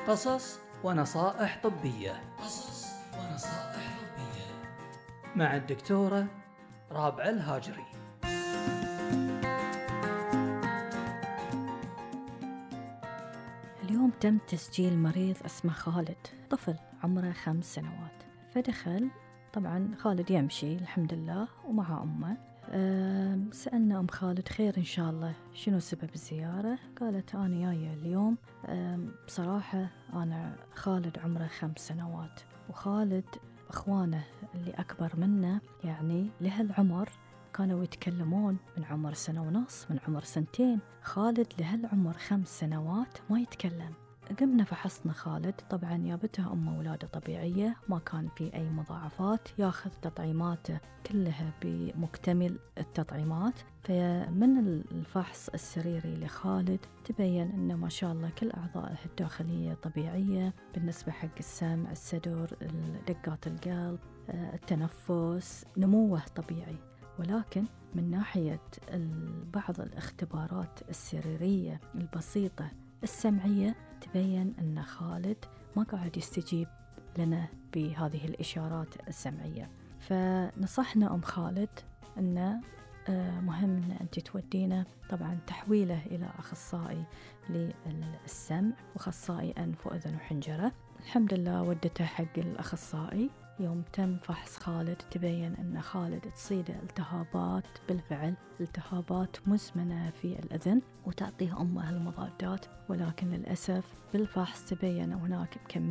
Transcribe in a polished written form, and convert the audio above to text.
قصص ونصائح طبية. قصص ونصائح طبية مع الدكتورة رابعة الهاجري. اليوم تم تسجيل مريض اسمه خالد، طفل عمره 5 سنوات. فدخل، طبعا خالد يمشي الحمد لله ومع أمه. سألنا أم خالد خير إن شاء الله، شنو سبب الزيارة؟ قالت أنا جاية اليوم، بصراحة أنا خالد عمره 5 سنوات، وخالد أخوانه اللي أكبر منه يعني لهالعمر كانوا يتكلمون من عمر 1.5 سنة، من عمر 2 سنين. خالد لهالعمر 5 سنوات ما يتكلم. قمنا فحصنا خالد، طبعا جابته أمه ولادة طبيعية، ما كان في أي مضاعفات، ياخذ تطعيماته كلها بمكتمل التطعيمات. فمن الفحص السريري لخالد تبين أنه ما شاء الله كل أعضائه الداخلية طبيعية، بالنسبة حق السمع، الصدر، دقات القلب، التنفس، نموه طبيعي. ولكن من ناحية بعض الاختبارات السريرية البسيطة السمعية تبين أن خالد ما قاعد يستجيب لنا بهذه الإشارات السمعية. فنصحنا أم خالد أنه مهم أن أنت تودينا طبعا تحويله إلى أخصائي للسمع وأخصائي أنف وأذن وحنجرة. الحمد لله ودته حق الأخصائي. يوم تم فحص خالد تبين أن خالد تصيده التهابات، بالفعل التهابات مزمنة في الأذن، وتعطيه أمه المضادات، ولكن للأسف بالفحص تبين هناك كمية